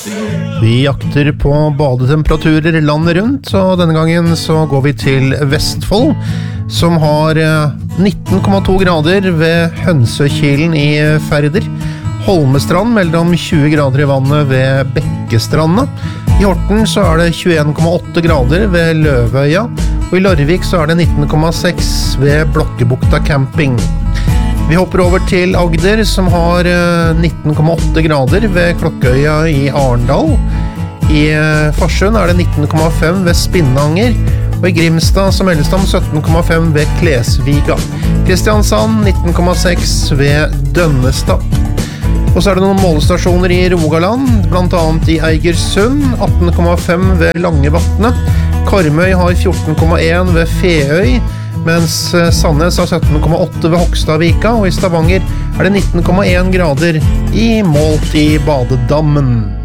Vi jakter på badetemperaturer landet rundt, og denne gangen så går vi til Vestfold, som har 19,2 grader ved Hønsøkilen i Færder. Holmestrand melder om 20 grader i vannet ved Bekkestranda. I Horten så er det 21,8 grader ved Løvøya, og i Larvik så er det 19,6 ved Blokkebukta camping. Vi hopper over til Agder, som har 19,8 grader ved Klokkøya i Arendal. I Farsund er det 19,5 ved Spinnanger, og i Grimstad så meldes det om 17,5 ved Klesviga. Kristiansand 19,6 ved Dønnestad. Og så er det noen målestasjoner i Rogaland, blant annet i Eigersund, 18,5 ved Langevatnet. Karmøy har 14,1 ved Feøy, mens Sandnes har 17,8 ved Hokstavika, og i Stavanger er det 19,1 grader målt i badedammen.